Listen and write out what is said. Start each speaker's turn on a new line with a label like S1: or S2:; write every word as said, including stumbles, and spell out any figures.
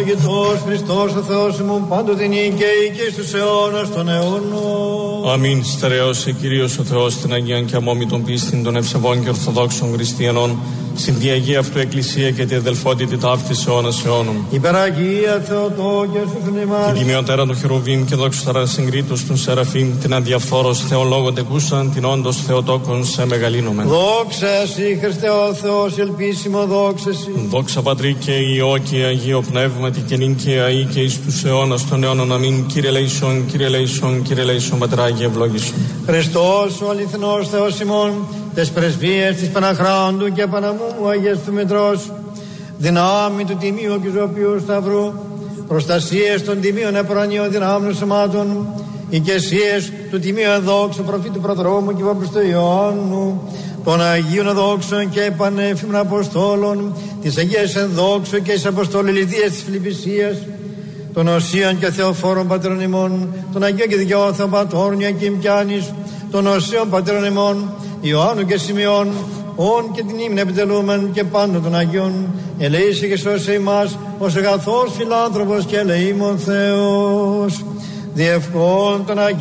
S1: ευλογητός Χριστός ο Θεός ημών πάντοτε νικαίοι και στους αιώνας των αιώνων.
S2: Αμήν. Στερεώσε Κύριος ο Θεός την Αγίαν και αμόμητον πίστην των ευσεβών και ορθοδόξων χριστιανών, στην τη Αγία αυτού Εκκλησία και τη αδελφότητη ταύτης αιώνας αιώνων.
S1: Υπεραγία Θεοτό και σωσον ημάς.
S2: Την τιμιωτέρα του Χερουβίμ και δόξωτερα συγκρίτως του Σεραφείμ, την αδιαφθόρος Θεολόγων τεκούσαν, την όντως Θεοτόκον σε μεγαλύνομεν.
S1: Δόξα εσύ Χριστέ ο Θεός, ελπίσιμο δόξα εσύ.
S2: Δόξα Πατρί και Υιό και Αγίο Πνεύματι και νυν και αεί και εις τους αιώνας των αιώνων. Αμήν. Κύριε Λέησον, Κύριε Λέησον, Κύριε Λέησον, Πατρά και ευλόγησον.
S1: Χριστός ο αληθινός Θεός ημών, τες πρεσβείες της Παναχράντου και Παναμού Αγίας του Μητρός, δυνάμει του Τιμίου και Ζωοποιού Σταυρού, προστασίες των Τιμίων Επρανίων δυνάμεων σωμάτων, οικεσίες του Τιμίου Ενδόξου Προφήτου Προδρόμου και Βαπιστού Ιωάννου, των Αγίων Ενδόξων και Πανέφημων Αποστόλων, της Αγίας Ενδόξου και της Αποστόλου Λιδίας της Φιλιππισίας, των Οσίων και Θεοφόρων Πατέρων ημών, των Αγίων και Δικαιών Θεοπατώρων Ιακήμ και Άνης, των Οσίων Πατέρων ημών, Ιωάννου και Σημειών, όν και την ύμνη επιτελούμεν και πάντων των Αγίων, ελεήσει και σώσε ημάς, ως αγαθός φιλάνθρωπος και ελεήμων Θεός, διευκόν των Αγίων.